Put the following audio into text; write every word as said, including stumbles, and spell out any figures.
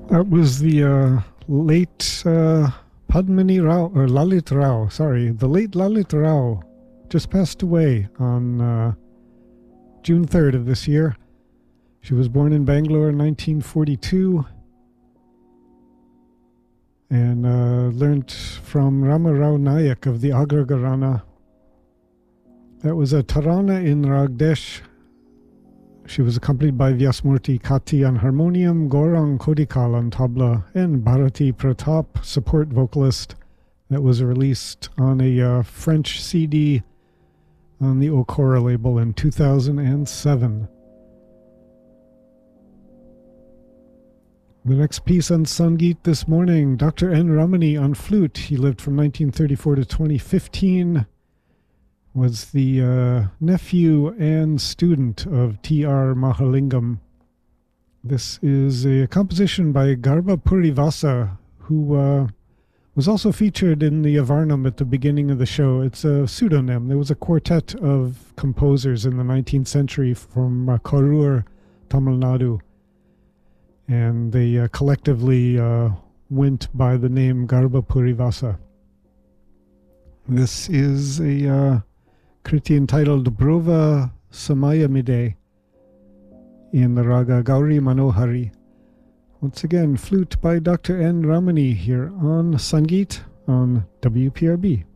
That was the uh, late uh, Padmini Rao, or Lalit Rao, sorry, the late Lalit Rao just passed away on uh, June third of this year. She was born in Bangalore in nineteen forty-two and uh, learned from Rama Rao Nayak of the Agra Gharana. That was a Tarana in Ragdesh. She was accompanied by Vyasmurti Kati on harmonium, Gaurang Kodikal on tabla, and Bharati Pratap, support vocalist. That was released on a uh, French C D on the Okora label in two thousand seven. The next piece on Sangeet this morning, Doctor N. Ramani on flute. He lived from nineteen thirty-four to twenty fifteen. Was the uh, nephew and student of T R Mahalingam. This is a composition by Garba Purivasa, who uh, was also featured in the Avarnam at the beginning of the show. It's a pseudonym. There was a quartet of composers in the nineteenth century from uh, Karur, Tamil Nadu, and they uh, collectively uh, went by the name Garba Purivasa. This is a uh, Kriti entitled Brova Samayamide in the raga Gauri Manohari. Once again, flute by Doctor N. Ramani here on Sangeet on W P R B.